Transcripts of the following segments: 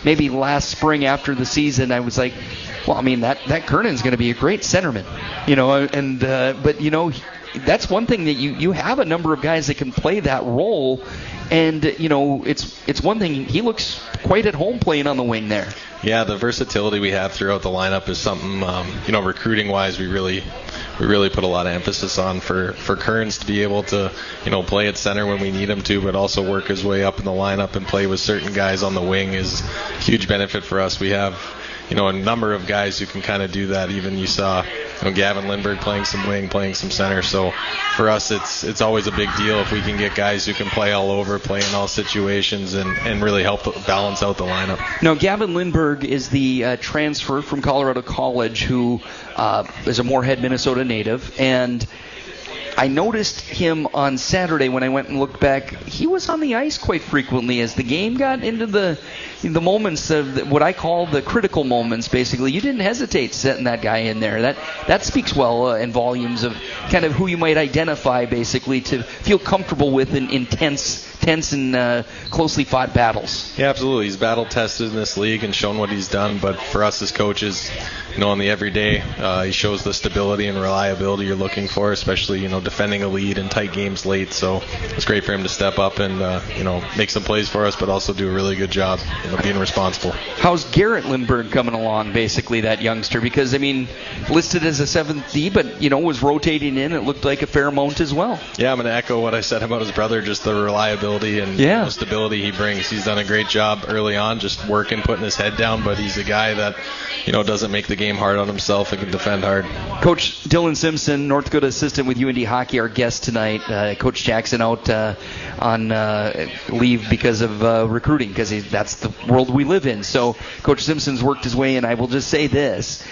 maybe last spring after the season, I was like, well, I mean, that Kernan's going to be a great centerman, but that's one thing that you have a number of guys that can play that role. And, it's one thing. He looks quite at home playing on the wing there. Yeah, the versatility we have throughout the lineup is something, recruiting-wise, we really put a lot of emphasis on for Kearns to be able to, play at center when we need him to, but also work his way up in the lineup and play with certain guys on the wing is a huge benefit for us. We have, a number of guys who can kind of do that. Even you saw, Gavin Lindberg playing some wing, playing some center. So for us, it's always a big deal if we can get guys who can play all over, play in all situations, and really help balance out the lineup. Now, Gavin Lindberg is the transfer from Colorado College who is a Moorhead, Minnesota native, and I noticed him on Saturday when I went and looked back. He was on the ice quite frequently as the game got into the moments of what I call the critical moments, basically. You didn't hesitate setting that guy in there. That speaks well in volumes of kind of who you might identify, basically, to feel comfortable with in tense and closely fought battles. Yeah, absolutely. He's battle-tested in this league and shown what he's done, but for us as coaches, in the everyday, he shows the stability and reliability you're looking for, especially, defending a lead in tight games late. So it's great for him to step up and, make some plays for us, but also do a really good job, being responsible. How's Garrett Lindberg coming along, basically, that youngster? Because, listed as a 7th D, but, was rotating in. It looked like a fair amount as well. Yeah, I'm going to echo what I said about his brother, just the reliability and stability he brings. He's done a great job early on, just working, putting his head down, but he's a guy that, doesn't make the game hard on himself and can defend hard. Coach Dylan Simpson, North Dakota assistant with UND Hockey, our guest tonight. Coach Jackson out on leave because of recruiting, because that's the world we live in. So Coach Simpson's worked his way in. I will just say this.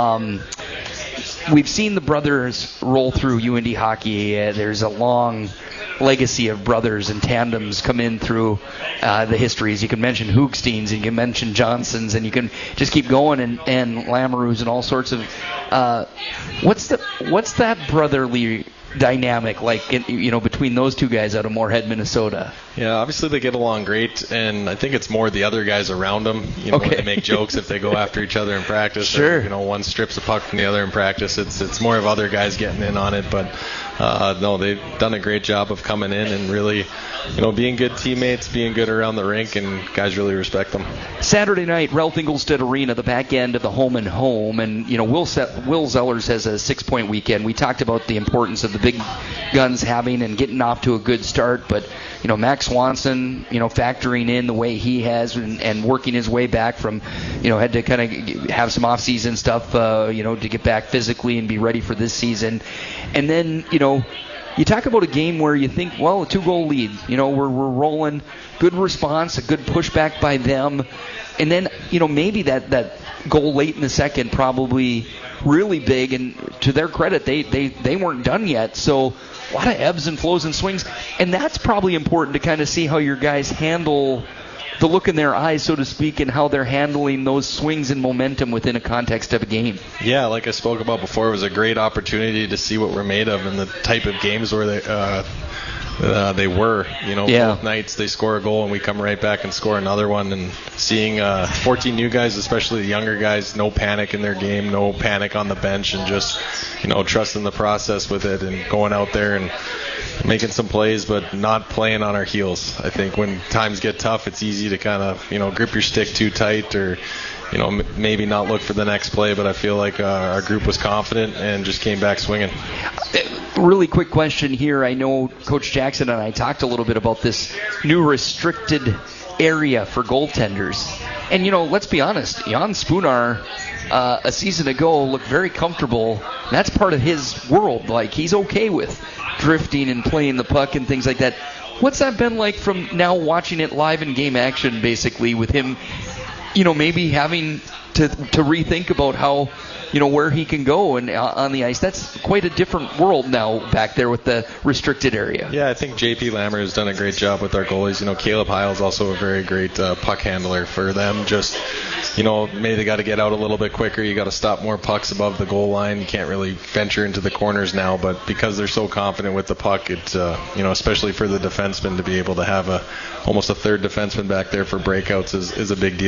We've seen the brothers roll through UND Hockey. There's a long legacy of brothers and tandems come in through the histories. You can mention Hoogsteins, and you can mention Johnsons, and you can just keep going, and Lamoureux and all sorts of. What's that brotherly dynamic like, between those two guys out of Moorhead, Minnesota? Yeah, obviously they get along great, and I think it's more the other guys around them. When they make jokes if they go after each other in practice. Sure. Or, one strips a puck from the other in practice. It's more of other guys getting in on it, but no, they've done a great job of coming in and really, being good teammates, being good around the rink, and guys really respect them. Saturday night, Ralph Ingolstadt Arena, the back end of the home and home, and Will Zellers has a 6-point weekend. We talked about the importance of the big guns having and getting off to a good start, but Max Swanson, factoring in the way he has and working his way back from, had to kind of have some off-season stuff, to get back physically and be ready for this season. And then, you talk about a game where you think, well, a 2-goal lead, we're rolling, good response, a good pushback by them. And then, maybe that goal late in the second probably really big, and to their credit, they weren't done yet. So a lot of ebbs and flows and swings, and that's probably important to kind of see how your guys handle the look in their eyes, so to speak, and how they're handling those swings and momentum within a context of a game. Yeah, like I spoke about before, it was a great opportunity to see what we're made of and the type of games where they were. Both nights they score a goal and we come right back and score another one. And seeing 14 new guys, especially the younger guys, no panic in their game, no panic on the bench, and just trusting the process with it and going out there and making some plays, but not playing on our heels. I think when times get tough, it's easy to kind of grip your stick too tight or maybe not look for the next play, but I feel like our group was confident and just came back swinging. Really quick question here. I know Coach Jackson and I talked a little bit about this new restricted area for goaltenders. And, let's be honest, Jan Spunar a season ago looked very comfortable. That's part of his world. Like, he's okay with drifting and playing the puck and things like that. What's that been like from now watching it live in game action, basically, with him, maybe having to rethink about how, where he can go and on the ice? That's quite a different world now back there with the restricted area. Yeah, I think JP Lammer has done a great job with our goalies. Caleb Heil's also a very great puck handler for them. Just, maybe they got to get out a little bit quicker. You got to stop more pucks above the goal line. You can't really venture into the corners now, but because they're so confident with the puck, it's, especially for the defenseman to be able to have almost a third defenseman back there for breakouts is a big deal.